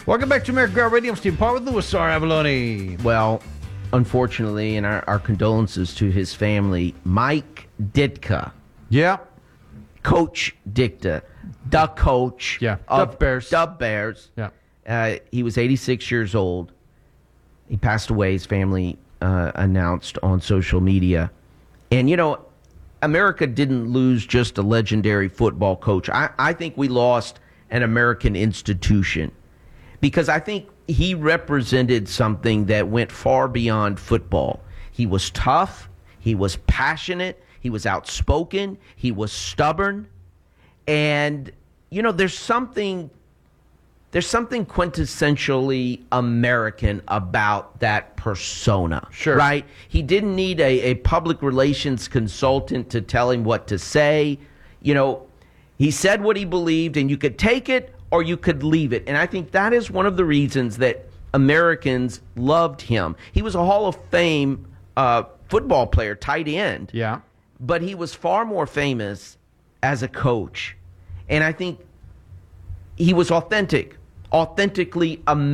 Welcome back to American Girl Radio. I'm Steve Paul with Louis R. Avalone. Well, unfortunately, and our condolences to his family, Mike Ditka. Yeah. Coach Ditka, the coach of Dub Bears. Yeah. He was 86 years old. He passed away, his family announced on social media. And, you know, America didn't lose just a legendary football coach. I think we lost an American institution because I think he represented something that went far beyond football. He was tough. He was passionate. He was outspoken. He was stubborn. And, you know, there's something quintessentially American about that persona. Sure. Right? He didn't need a public relations consultant to tell him what to say. You know, he said what he believed, and you could take it or you could leave it. And I think that is one of the reasons that Americans loved him. He was a Hall of Fame football player, tight end. Yeah. But he was far more famous as a coach. And I think he was authentically American.